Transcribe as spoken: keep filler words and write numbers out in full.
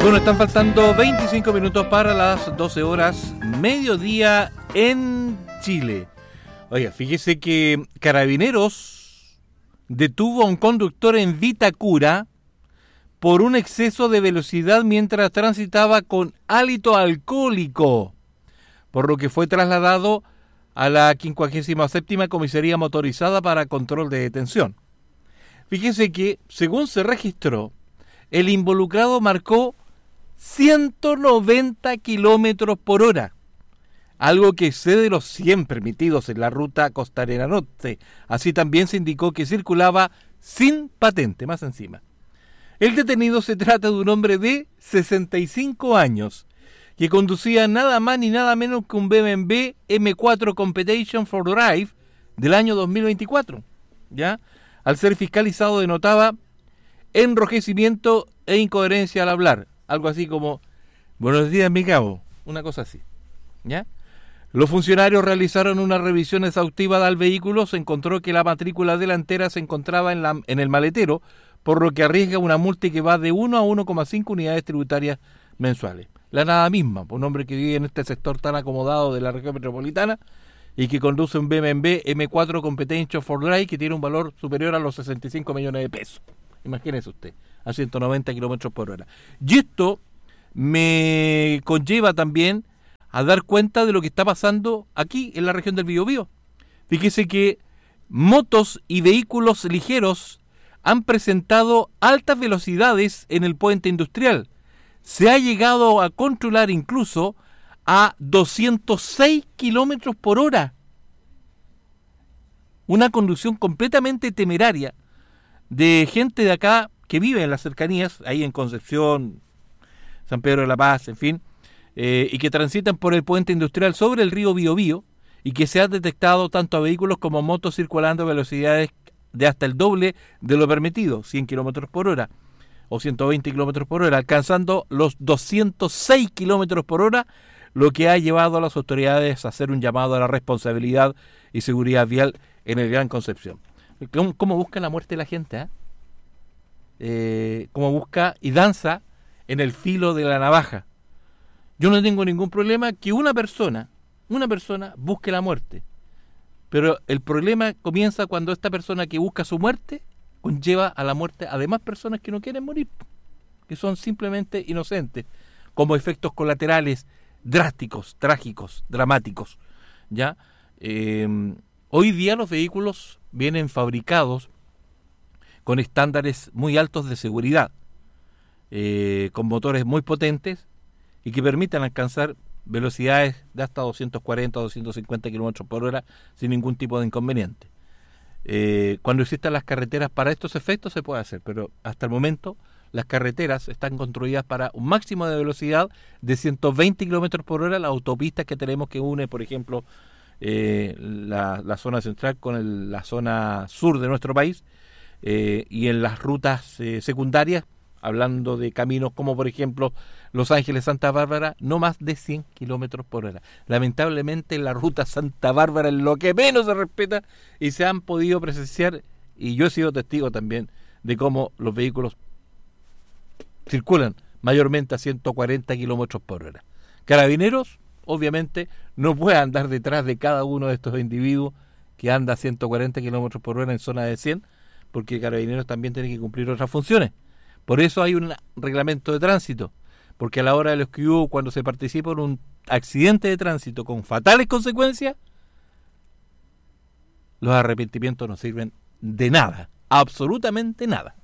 Bueno, están faltando veinticinco minutos para las doce horas, mediodía en Chile. Oiga, fíjese que Carabineros detuvo a un conductor en Vitacura por un exceso de velocidad mientras transitaba con hálito alcohólico, por lo que fue trasladado a la quincuagésima séptima Comisaría Motorizada para control de detención. Fíjese que, según se registró, el involucrado marcó ciento noventa kilómetros por hora, algo que excede los cien permitidos en la ruta Costanera Norte. Así también se indicó que circulaba sin patente, más encima. El detenido se trata de un hombre de sesenta y cinco años, que conducía nada más ni nada menos que un B M W eme cuatro Competition for Drive del año dos mil veinticuatro. ¿Ya? Al ser fiscalizado denotaba enrojecimiento e incoherencia al hablar. Algo así como, buenos días, mi cabo, una cosa así, ¿ya? Los funcionarios realizaron una revisión exhaustiva del vehículo, se encontró que la matrícula delantera se encontraba en, la, en el maletero, por lo que arriesga una multa que va de uno a uno coma cinco unidades tributarias mensuales. La nada misma, un hombre que vive en este sector tan acomodado de la región metropolitana y que conduce un B M W eme cuatro Competition for Drive que tiene un valor superior a los sesenta y cinco millones de pesos. Imagínese usted, a ciento noventa kilómetros por hora. Y esto me conlleva también a dar cuenta de lo que está pasando aquí en la región del Biobío. Fíjese que motos y vehículos ligeros han presentado altas velocidades en el puente industrial. Se ha llegado a controlar incluso a doscientos seis kilómetros por hora. Una conducción completamente temeraria de gente de acá que vive en las cercanías, ahí en Concepción, San Pedro de la Paz, en fin, eh, y que transitan por el puente industrial sobre el río Biobío, y que se ha detectado tanto a vehículos como motos circulando a velocidades de hasta el doble de lo permitido, cien kilómetros por hora o ciento veinte kilómetros por hora, alcanzando los doscientos seis kilómetros por hora, lo que ha llevado a las autoridades a hacer un llamado a la responsabilidad y seguridad vial en el Gran Concepción. ¿Cómo, cómo busca la muerte la gente? ¿eh? Eh, cómo busca y danza en el filo de la navaja. Yo no tengo ningún problema que una persona, una persona busque la muerte. Pero el problema comienza cuando esta persona que busca su muerte conlleva a la muerte a demás personas que no quieren morir, que son simplemente inocentes, como efectos colaterales drásticos, trágicos, dramáticos. ¿Ya? Eh, hoy día los vehículos vienen fabricados con estándares muy altos de seguridad, eh, con motores muy potentes y que permitan alcanzar velocidades de hasta doscientos cuarenta o doscientos cincuenta kilómetros por hora sin ningún tipo de inconveniente. Eh, cuando existan las carreteras para estos efectos se puede hacer, pero hasta el momento las carreteras están construidas para un máximo de velocidad de ciento veinte kilómetros por hora. Las autopistas que tenemos que une, por ejemplo, eh, la, la zona central con el, la zona sur de nuestro país, eh, y en las rutas eh, secundarias, hablando de caminos como por ejemplo Los Ángeles-Santa Bárbara, no más de cien kilómetros por hora. Lamentablemente la ruta Santa Bárbara es lo que menos se respeta y se han podido presenciar, y yo he sido testigo también de cómo los vehículos circulan mayormente a ciento cuarenta kilómetros por hora. Carabineros, obviamente, no puede andar detrás de cada uno de estos individuos que anda a ciento cuarenta kilómetros por hora en zona de cien, porque Carabineros también tiene que cumplir otras funciones. Por eso hay un reglamento de tránsito, porque a la hora de los que hubo, cuando se participa en un accidente de tránsito con fatales consecuencias, los arrepentimientos no sirven de nada, absolutamente nada.